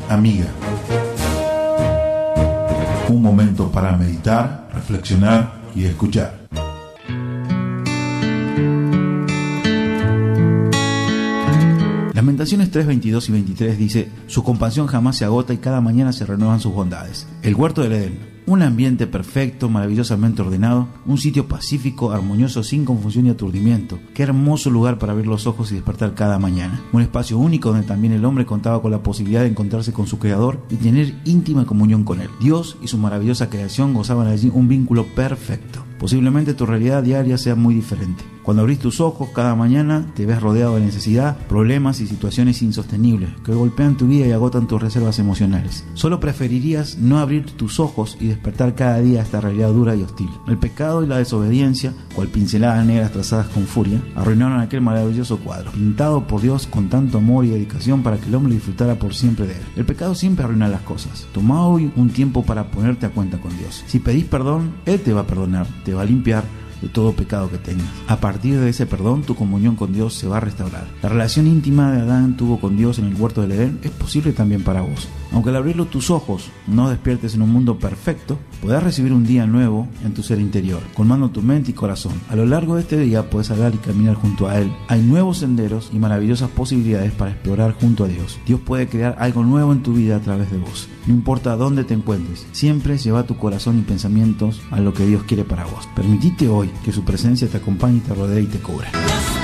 amiga. Un momento para meditar, reflexionar y escuchar. Lamentaciones 3, 22 y 23 dice: su compasión jamás se agota y cada mañana se renuevan sus bondades. El huerto del Edén, un ambiente perfecto, maravillosamente ordenado, un sitio pacífico, armonioso, sin confusión y aturdimiento. Qué hermoso lugar para abrir los ojos y despertar cada mañana. Un espacio único donde también el hombre contaba con la posibilidad de encontrarse con su Creador y tener íntima comunión con Él. Dios y su maravillosa creación gozaban allí un vínculo perfecto. Posiblemente tu realidad diaria sea muy diferente. Cuando abrís tus ojos cada mañana, te ves rodeado de necesidad, problemas y situaciones insostenibles que golpean tu vida y agotan tus reservas emocionales. Solo preferirías no abrir tus ojos y despertar cada día a esta realidad dura y hostil. El pecado y la desobediencia, cual pinceladas negras trazadas con furia, arruinaron aquel maravilloso cuadro, pintado por Dios con tanto amor y dedicación para que el hombre disfrutara por siempre de él. El pecado siempre arruina las cosas. Toma hoy un tiempo para ponerte a cuenta con Dios. Si pedís perdón, Él te va a perdonar, te va a limpiar de todo pecado que tengas. A partir de ese perdón, tu comunión con Dios se va a restaurar. La relación íntima de Adán tuvo con Dios en el huerto del Edén es posible también para vos. Aunque al abrirlo tus ojos no despiertes en un mundo perfecto, podrás recibir un día nuevo en tu ser interior, colmando tu mente y corazón. A lo largo de este día puedes hablar y caminar junto a Él. Hay nuevos senderos y maravillosas posibilidades para explorar junto a Dios. Dios puede crear algo nuevo en tu vida a través de vos. No importa dónde te encuentres, siempre lleva tu corazón y pensamientos a lo que Dios quiere para vos. Permitite hoy que su presencia te acompañe y te rodee y te cubra.